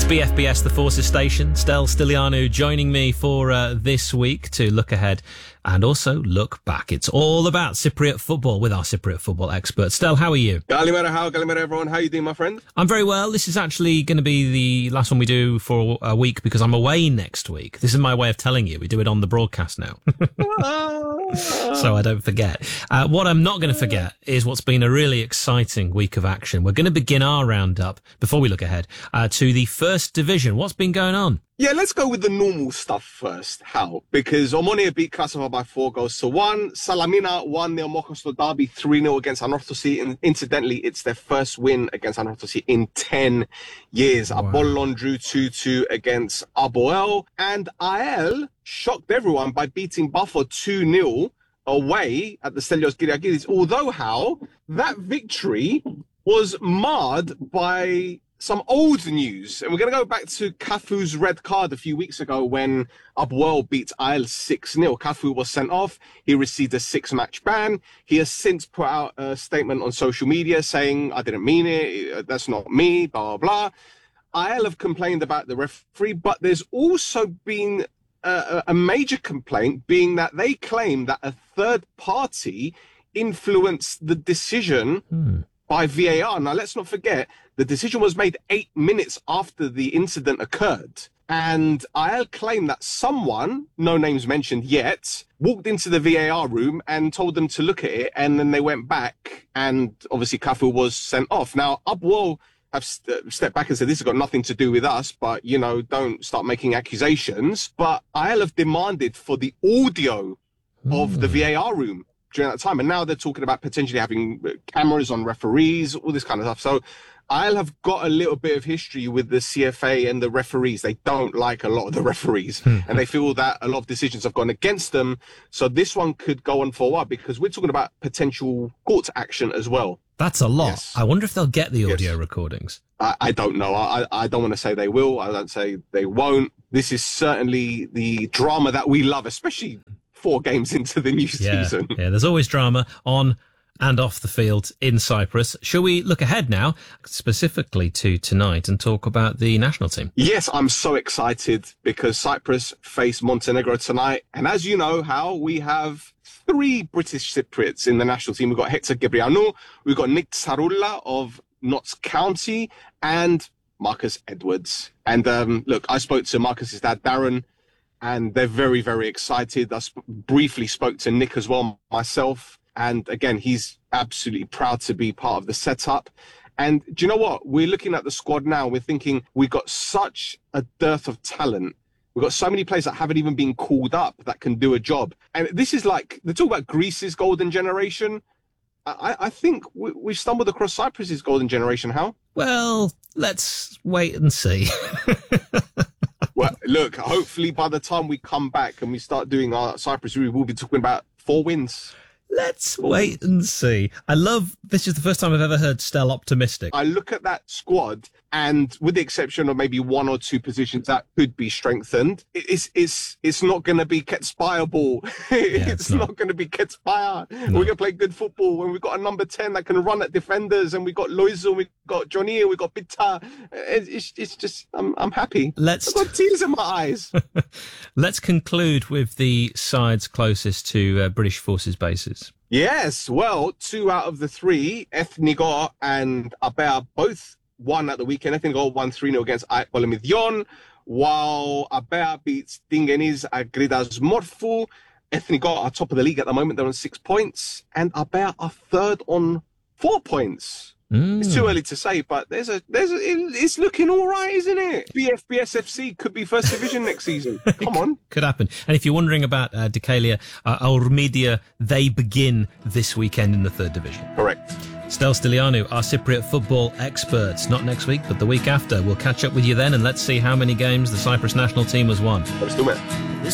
BFBS, the Forces Station. Stel Stilianou joining me for this week to look ahead and also look back. It's all about Cypriot football with our Cypriot football expert. Stel, how are you? Galimera, everyone. How are you doing, my friend? I'm very well. This is actually going to be the last one we do for a week because I'm away next week. This is my way of telling you. We do it on the broadcast now. So I don't forget. What I'm not going to forget is what's been a really exciting week of action. We're going to begin our roundup, before we look ahead, to the First Division. What's been going on? Yeah, let's go with the normal stuff first. How? Because Omonia beat Krasnodar by 4-1. Salamina won their Mokosto derby 3-0 against Anorthosi. And incidentally, it's their first win against Anorthosi in 10 years. Wow. Apollon drew 2-2 against Aboel. And AEL shocked everyone by beating Buffer 2-0 away at the Stelios Kyriakidis. Although, how? That victory was marred by some old news, and we're going to go back to Cafu's red card a few weeks ago when Aboel beat AEL 6-0. Cafu was sent off. He received a 6-match ban. He has since put out a statement on social media saying, I didn't mean it, that's not me, blah, blah, blah. AEL have complained about the referee, but there's also been a major complaint being that they claim that a third party influenced the decision by VAR. Now, let's not forget, the decision was made 8 minutes after the incident occurred. And AEL claimed that someone, no names mentioned yet, walked into the VAR room and told them to look at it. And then they went back and obviously Cafu was sent off. Now, Aboel have stepped back and said, this has got nothing to do with us, but, you know, don't start making accusations. But AEL have demanded for the audio of the VAR room during that time. And now they're talking about potentially having cameras on referees, all this kind of stuff. So AEL have got a little bit of history with the CFA and the referees. They don't like a lot of the referees and they feel that a lot of decisions have gone against them. So this one could go on for a while because we're talking about potential court action as well. That's a lot. Yes. I wonder if they'll get the audio recordings. I don't know. I don't want to say they will. I don't say they won't. This is certainly the drama that we love, especially 4 games into the new season. Yeah, there's always drama on and off the field in Cyprus. Shall we look ahead now, specifically to tonight, and talk about the national team? Yes, I'm so excited because Cyprus face Montenegro tonight. And as you know, how we have 3 British Cypriots in the national team. We've got Hector Gebrianou, we've got Nick Tsaroula of Notts County, and Marcus Edwards. And look, I spoke to Marcus's dad, Darren, and they're very, very excited. I briefly spoke to Nick as well, myself. And again, he's absolutely proud to be part of the setup. And do you know what? We're looking at the squad now. We're thinking we've got such a dearth of talent. We've got so many players that haven't even been called up that can do a job. And this is like, they talk about Greece's golden generation. I think we've stumbled across Cyprus's golden generation. How? Well, let's wait and see. Well, look, hopefully by the time we come back and we start doing our Cyprus review, we'll be talking about 4 wins. Let's wait and see. This is the first time I've ever heard Stel optimistic. I look at that squad, and with the exception of maybe 1 or 2 positions that could be strengthened, it's not going to be Ketspire ball. It's not going to be Ketspire. No. We're going to play good football when we've got a number 10 that can run at defenders, and we've got Loizo, we've got Johnny, we've got Bitta. It's just, I'm happy. I've got tears in my eyes. Let's conclude with the sides closest to British Forces bases. Yes, well, 2 out of the 3, Ethnigo and Abea, both won at the weekend. Ethnigo won 3-0 against AEK Polymythion, while Abea beats Dingenis Agridas Morphou. Ethnigo are top of the league at the moment. They're on 6 points, and Abea are third on 4 points. It's too early to say, but it's looking all right, isn't it? BFBS FC could be first division next season. Come on. Could happen. And if you're wondering about Decalia, Aurmedia, they begin this weekend in the 3rd division. Correct. Stel Stilianou, our Cypriot football experts. Not next week, but the week after. We'll catch up with you then, and let's see how many games the Cyprus national team has won. Let's do it.